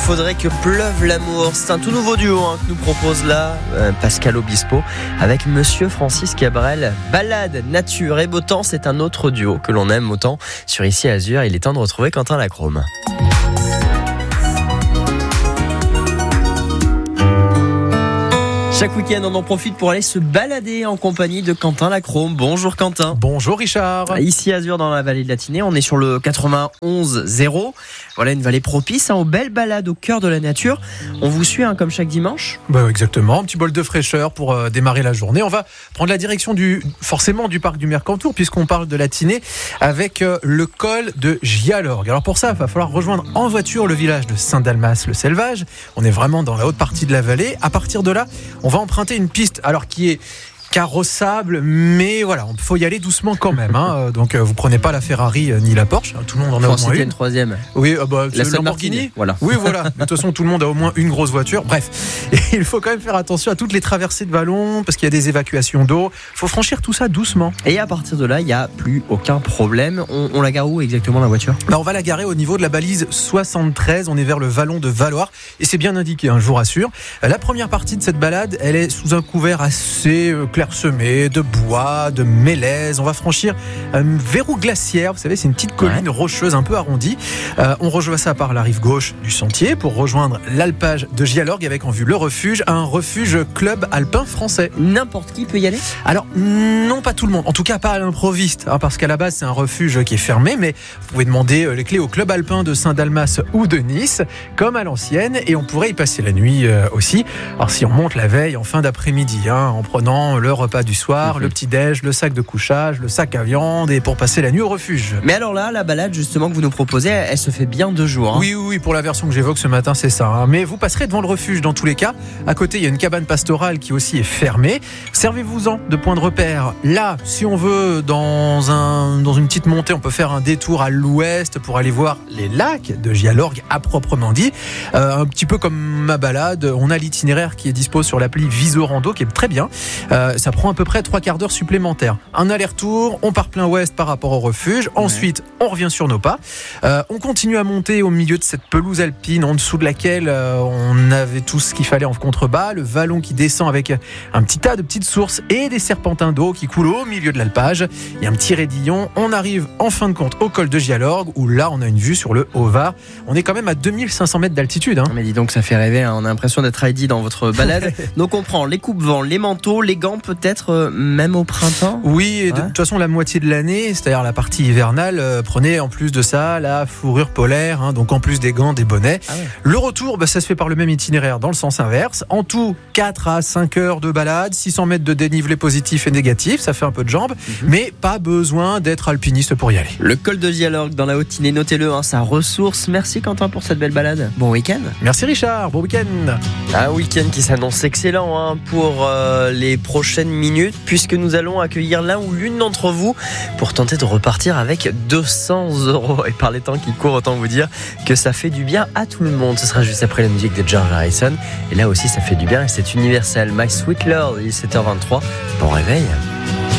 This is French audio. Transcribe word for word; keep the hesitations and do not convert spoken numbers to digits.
faudrait que pleuve l'amour. C'est un tout nouveau duo hein, que nous propose là euh, Pascal Obispo avec Monsieur Francis Cabrel. Balade, nature et beau temps, c'est un autre duo que l'on aime autant sur Ici Azur. Il est temps de retrouver Quentin Lacrome. Chaque week-end, on en profite pour aller se balader en compagnie de Quentin Lacrome. Bonjour Quentin. Bonjour Richard. Ici Azur dans la vallée de la Tinée, on est sur le quatre-vingt-onze zéro. Voilà une vallée propice hein, aux belles balades au cœur de la nature. On vous suit hein, comme chaque dimanche. Bah, exactement, un petit bol de fraîcheur pour euh, démarrer la journée. On va prendre la direction du forcément du parc du Mercantour puisqu'on parle de la Tinée avec euh, le col de Gialorgue. Alors pour ça, il va falloir rejoindre en voiture le village de Saint-Dalmas-le-Selvage. On est vraiment dans la haute partie de la vallée. À partir de là, on va emprunter une piste alors qui est carrossable, mais voilà, il faut y aller doucement quand même. Hein. Donc, vous prenez pas la Ferrari ni la Porsche. Tout le monde en a au moins une. une troisième. Oui, euh, bah, la le Lamborghini. Voilà. Oui, voilà. De toute façon, tout le monde a au moins une grosse voiture. Bref, et il faut quand même faire attention à toutes les traversées de vallons parce qu'il y a des évacuations d'eau. Il faut franchir tout ça doucement. Et à partir de là, il n'y a plus aucun problème. On, on la gare où exactement la voiture ? Bah, on va la garer au niveau de la balise soixante-treize. On est vers le vallon de Valloire et c'est bien indiqué, hein, je vous rassure. La première partie de cette balade, elle est sous un couvert assez euh, clairsemé de bois, de mélèze. On va franchir un verrou glaciaire. Vous savez, c'est une petite colline ouais. rocheuse un peu arrondie. Euh, on rejoint ça par la rive gauche du sentier pour rejoindre l'alpage de Gialorgue avec en vue le refuge, un refuge club alpin français. N'importe qui peut y aller ? Alors, non, pas tout le monde. En tout cas, pas à l'improviste, hein, parce qu'à la base, c'est un refuge qui est fermé, mais vous pouvez demander les clés au club alpin de Saint-Dalmas ou de Nice, comme à l'ancienne, et on pourrait y passer la nuit euh, aussi. Alors, si on monte la veille en fin d'après-midi, hein, en prenant le repas du soir, le petit-déj, le sac de couchage, le sac à viande et pour passer la nuit au refuge. Mais alors là, la balade justement que vous nous proposez, elle se fait bien deux jours. Hein. Oui, oui, oui, pour la version que j'évoque ce matin, c'est ça. Hein. Mais vous passerez devant le refuge dans tous les cas. À côté, il y a une cabane pastorale qui aussi est fermée. Servez-vous-en de point de repère. Là, si on veut, dans, un, dans une petite montée, on peut faire un détour à l'ouest pour aller voir les lacs de Gialorgue à proprement dit. Euh, un petit peu comme ma balade, on a l'itinéraire qui est dispo sur l'appli Visorando qui est très bien. Euh, ça prend à peu près trois quarts d'heure supplémentaire. Un aller-retour, on part plein ouest par rapport au refuge. Ensuite, ouais. on revient sur nos pas. Euh, on continue à monter au milieu de cette pelouse alpine en dessous de laquelle euh, on avait tout ce qu'il fallait en contrebas. Le vallon qui descend avec un petit tas de petites sources et des serpentins d'eau qui coulent au milieu de l'alpage. Il y a un petit raidillon. On arrive en fin de compte au col de Gialorgue où là, on a une vue sur le Haut-Var. On est quand même à deux mille cinq cents mètres d'altitude. Hein. Mais dis donc, ça fait rêver. Hein. On a l'impression d'être Heidi dans votre balade. Donc, on prend les coupes-vents, les manteaux, les gants peut-être euh, même au printemps. Oui, et de ouais. toute façon la moitié de l'année, c'est-à-dire la partie hivernale, euh, prenez en plus de ça la fourrure polaire, hein, donc en plus des gants, des bonnets. Ah ouais. Le retour, bah, ça se fait par le même itinéraire dans le sens inverse. En tout, quatre à cinq heures de balade, six cents mètres de dénivelé positif et négatif, ça fait un peu de jambes, mm-hmm. mais pas besoin d'être alpiniste pour y aller. Le col de Gialorgue dans la Haute-Tinée, notez-le, hein, sa ressource. Merci Quentin pour cette belle balade. Bon week-end. Merci Richard, bon week-end. Un week-end qui s'annonce excellent hein, pour euh, les prochaines minutes, puisque nous allons accueillir l'un ou l'une d'entre vous pour tenter de repartir avec deux cents euros. Et par les temps qui courent, autant vous dire que ça fait du bien à tout le monde. Ce sera juste après la musique de George Harrison. Et là aussi, ça fait du bien et c'est universel. My Sweet Lord, il est sept heures vingt-trois. Bon réveil.